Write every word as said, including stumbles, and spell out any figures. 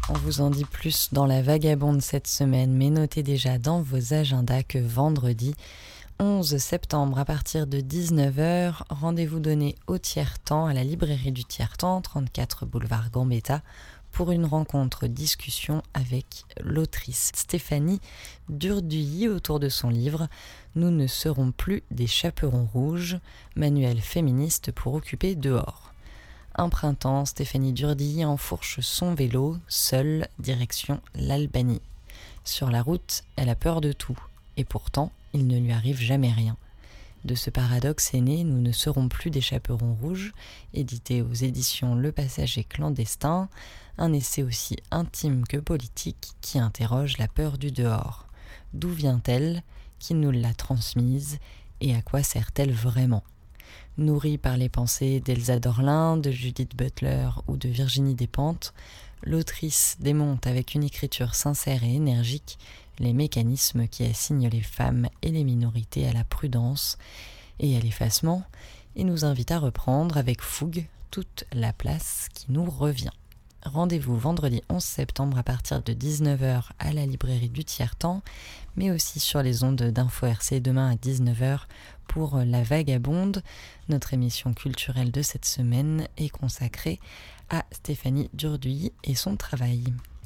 On vous en dit plus dans la Vagabonde cette semaine, mais notez déjà dans vos agendas que vendredi onze septembre à partir de dix-neuf heures, rendez-vous donné au Tiers-Temps à la librairie du Tiers-Temps, trente-quatre boulevard Gambetta, pour une rencontre-discussion avec l'autrice Stéphanie Durduy autour de son livre « Nous ne serons plus des chaperons rouges, manuel féministe pour occuper dehors ». Un printemps, Stéphanie Durduy enfourche son vélo, seule, direction l'Albanie. Sur la route, elle a peur de tout, et pourtant, il ne lui arrive jamais rien. De ce paradoxe est né « Nous ne serons plus des chaperons rouges », édité aux éditions Le Passager clandestin, un essai aussi intime que politique qui interroge la peur du dehors. D'où vient-elle? Qui nous l'a transmise? Et à quoi sert-elle vraiment? Nourrie par les pensées d'Elsa Dorlin, de Judith Butler ou de Virginie Despentes, l'autrice démonte avec une écriture sincère et énergique les mécanismes qui assignent les femmes et les minorités à la prudence et à l'effacement, et nous invite à reprendre avec fougue toute la place qui nous revient. Rendez-vous vendredi onze septembre à partir de dix-neuf heures à la librairie du Tiers-Temps, mais aussi sur les ondes d'Info R C demain à dix-neuf heures pour La Vagabonde. Notre émission culturelle de cette semaine est consacrée à Stéphanie Durduy et son travail.